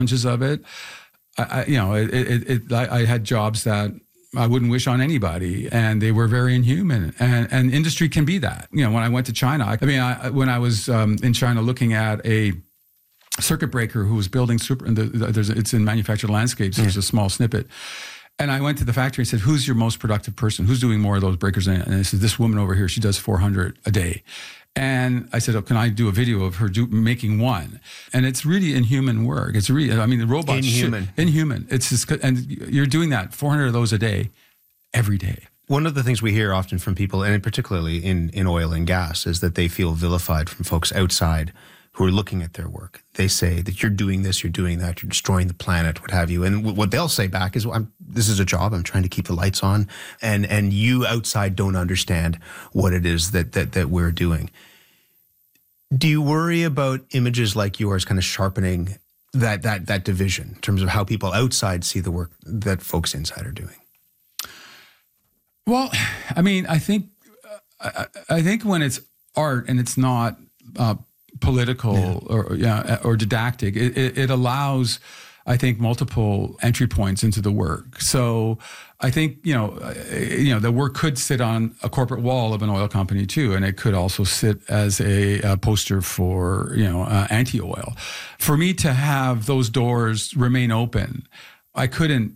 challenges of it. I had jobs that I wouldn't wish on anybody, and they were very inhuman. And industry can be that. When I went to China, when I was in China looking at a circuit breaker who was building it's in manufactured landscapes. There's a small snippet. And I went to the factory and said, who's your most productive person? Who's doing more of those breakers? And they said, this woman over here, she does 400 a day. And I said, can I do a video of her making one? And it's really inhuman work. It's really, the robots inhuman. It's just, and you're doing that 400 of those a day, every day. One of the things we hear often from people, and particularly in oil and gas, is that they feel vilified from folks outside who are looking at their work. They say that you're doing this, you're doing that, you're destroying the planet, what have you. And what they'll say back is, this is a job, I'm trying to keep the lights on. And you outside don't understand what it is that we're doing. Do you worry about images like yours kind of sharpening that division in terms of how people outside see the work that folks inside are doing? Well, I think when it's art and it's not political or didactic, it allows, I think, multiple entry points into the work. So I think, the work could sit on a corporate wall of an oil company too, and it could also sit as a poster for, anti-oil. For me to have those doors remain open, I couldn't,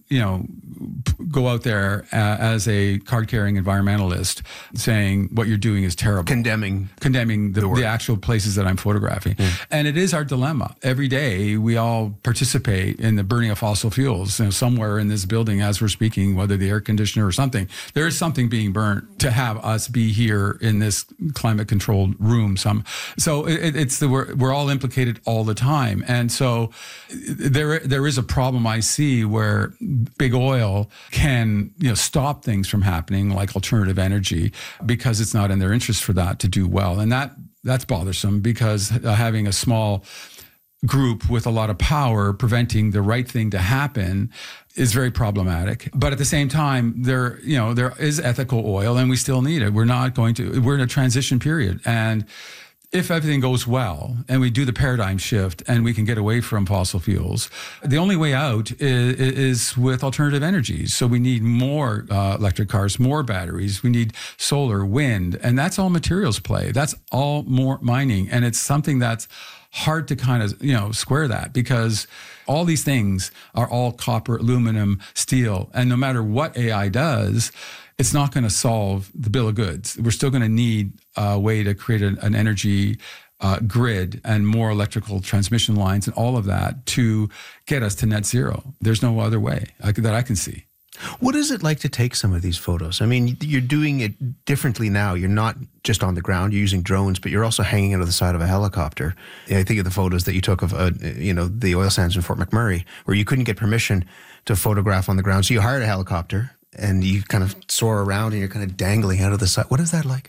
go out there as a card-carrying environmentalist saying what you're doing is terrible. Condemning the actual places that I'm photographing. And it is our dilemma. Every day we all participate in the burning of fossil fuels. Somewhere in this building as we're speaking, whether the air conditioner or something, there is something being burnt to have us be here in this climate-controlled room. So we're all implicated all the time. And so there is a problem I see where big oil can stop things from happening, like alternative energy, because it's not in their interest for that to do well. And that's bothersome, because having a small group with a lot of power preventing the right thing to happen is very problematic. But at the same time, there is ethical oil, and we still need it. We're in a transition period. And if everything goes well and we do the paradigm shift and we can get away from fossil fuels, the only way out is with alternative energies. So we need more electric cars, more batteries. We need solar, wind, and that's all materials play. That's all more mining. And it's something that's hard to kind of, square that, because all these things are all copper, aluminum, steel. And no matter what AI does, it's not going to solve the bill of goods. We're still going to need a way to create an energy grid and more electrical transmission lines and all of that to get us to net zero. There's no other way that I can see. What is it like to take some of these photos? You're doing it differently now. You're not just on the ground, you're using drones, but you're also hanging out of the side of a helicopter. I think of the photos that you took of, the oil sands in Fort McMurray, where you couldn't get permission to photograph on the ground. So you hired a helicopter and you kind of soar around and you're kind of dangling out of the side. What is that like?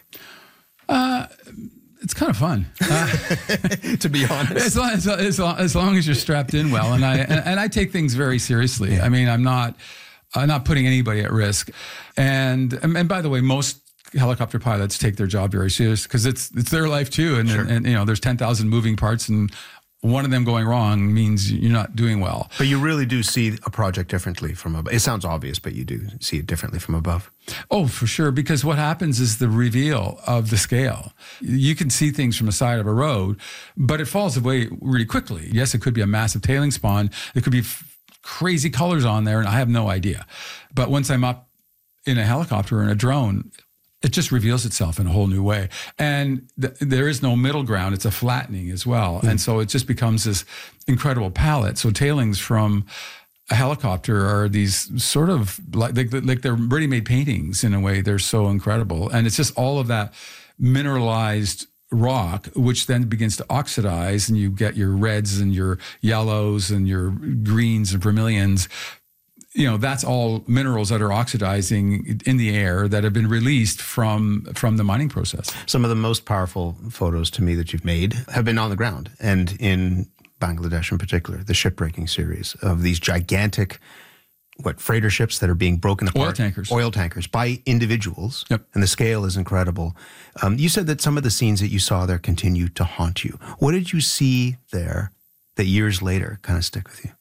It's kind of fun, to be honest. As long as you're strapped in well, and I take things very seriously. Yeah. I'm not putting anybody at risk, and by the way, most helicopter pilots take their job very serious, because it's their life too, and, sure. and there's 10,000 moving parts, and one of them going wrong means you're not doing well. But you really do see a project differently from above. It sounds obvious, but you do see it differently from above. Oh, for sure. Because what happens is the reveal of the scale. You can see things from the side of a road, but it falls away really quickly. Yes, it could be a massive tailings pond. It could be crazy colors on there, and I have no idea. But once I'm up in a helicopter or in a drone, it just reveals itself in a whole new way. And there is no middle ground. It's a flattening as well. And so it just becomes this incredible palette. So tailings from a helicopter are these sort of like they're ready-made paintings in a way. They're so incredible. And it's just all of that mineralized rock, which then begins to oxidize, and you get your reds and your yellows and your greens and vermilions. That's all minerals that are oxidizing in the air that have been released from the mining process. Some of the most powerful photos to me that you've made have been on the ground, and in Bangladesh in particular, the shipbreaking series of these gigantic, freighter ships that are being broken apart. Oil tankers by individuals. Yep. And the scale is incredible. You said that some of the scenes that you saw there continue to haunt you. What did you see there that years later kind of stick with you?